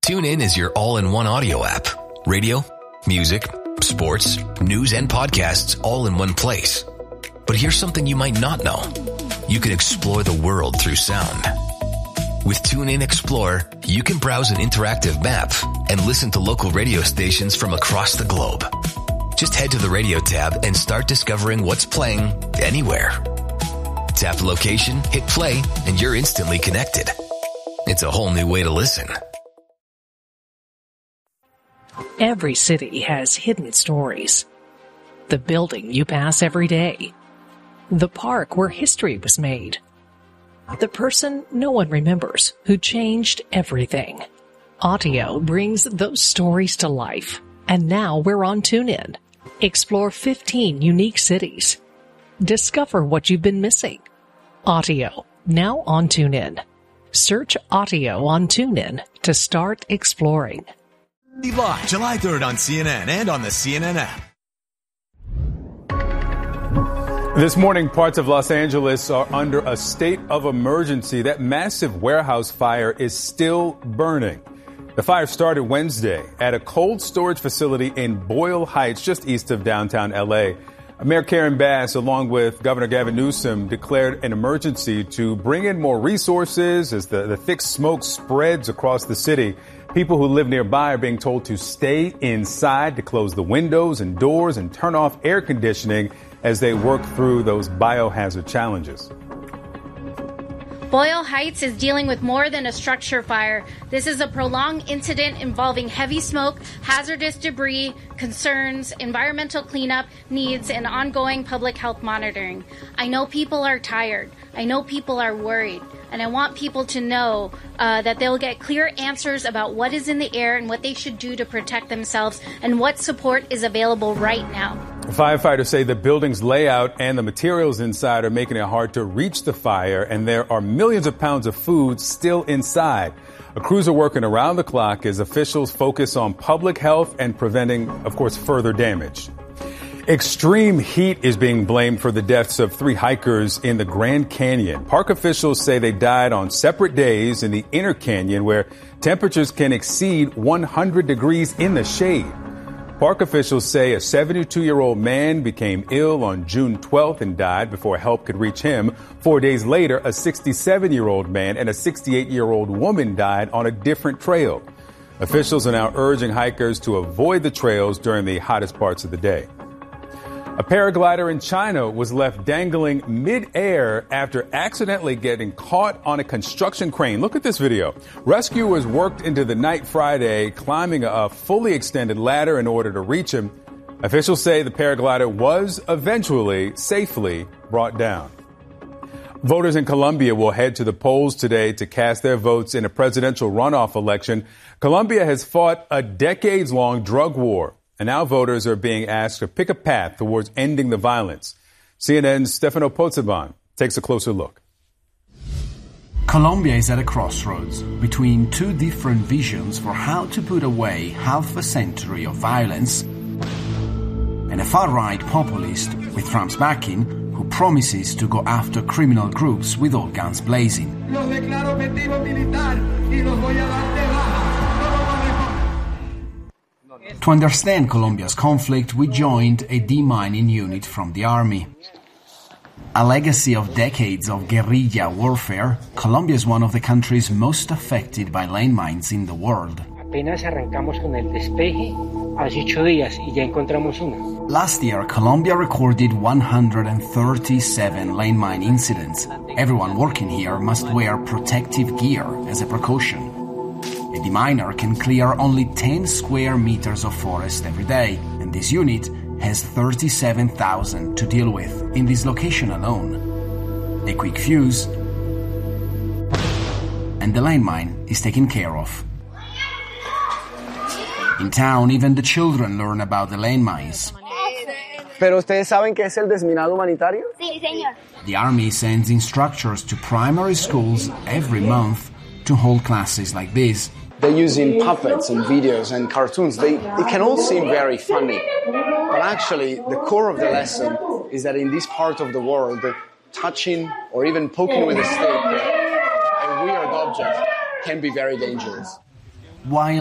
TuneIn is your all-in-one audio app. Radio, music, sports, news, and podcasts all in one place. But here's something you might not know. You can explore the world through sound. With TuneIn Explore, you can browse an interactive map and listen to local radio stations from across the globe. Just head to the radio tab and start discovering what's playing anywhere. Tap the location, hit play, and you're instantly connected. It's a whole new way to listen. Every city has hidden stories. The building you pass every day. The park where history was made. The person no one remembers who changed everything. Audio brings those stories to life. And now we're on TuneIn. Explore 15 unique cities. Discover what you've been missing. Audio, now on TuneIn. Search Audio on TuneIn to start exploring. Live July 3rd on CNN and on the CNN app. This morning, parts of Los Angeles are under a state of emergency. That massive warehouse fire is still burning. The fire started Wednesday at a cold storage facility in Boyle Heights, just east of downtown L.A. Mayor Karen Bass, along with Governor Gavin Newsom, declared an emergency to bring in more resources as the thick smoke spreads across the city. People who live nearby are being told to stay inside, to close the windows and doors and turn off air conditioning as they work through those biohazard challenges. Boyle Heights is dealing with more than a structure fire. This is a prolonged incident involving heavy smoke, hazardous debris, concerns, environmental cleanup needs, and ongoing public health monitoring. I know people are tired. I know people are worried. And I want people to know that they'll get clear answers about what is in the air and what they should do to protect themselves and what support is available right now. Firefighters say the building's layout and the materials inside are making it hard to reach the fire, and there are millions of pounds of food still inside. Crews are working around the clock as officials focus on public health and preventing, of course, further damage. Extreme heat is being blamed for the deaths of 3 hikers in the Grand Canyon. Park officials say they died on separate days in the inner canyon, where temperatures can exceed 100 degrees in the shade. Park officials say a 72-year-old man became ill on June 12th and died before help could reach him. 4 days later, a 67-year-old man and a 68-year-old woman died on a different trail. Officials are now urging hikers to avoid the trails during the hottest parts of the day. A paraglider in China was left dangling mid-air after accidentally getting caught on a construction crane. Look at this video. Rescuers worked into the night Friday, climbing a fully extended ladder in order to reach him. Officials say the paraglider was eventually safely brought down. Voters in Colombia will head to the polls today to cast their votes in a presidential runoff election. Colombia has fought a decades-long drug war, and now voters are being asked to pick a path towards ending the violence. CNN's Stefano Pozzoban takes a closer look. Colombia is at a crossroads between 2 different visions for how to put away half a century of violence and a far-right populist with Trump's backing who promises to go after criminal groups with all guns blazing. To understand Colombia's conflict, we joined a demining unit from the army. A legacy of decades of guerrilla warfare, Colombia is one of the countries most affected by landmines in the world. Apenas arrancamos con el despeje hace 8 días y ya encontramos una. Last year, Colombia recorded 137 landmine incidents. Everyone working here must wear protective gear as a precaution. A deminer can clear only 10 square meters of forest every day, and this unit has 37,000 to deal with in this location alone. A quick fuse, and the landmine is taken care of. In town, even the children learn about the landmines. ¿Pero ustedes saben qué es el desminado humanitario? Sí, señor. The Army sends instructors to primary schools every month to hold classes like this. They're using puppets and videos and cartoons. It can all seem very funny. But actually, the core of the lesson is that in this part of the world, touching or even poking with a stick a weird object can be very dangerous. while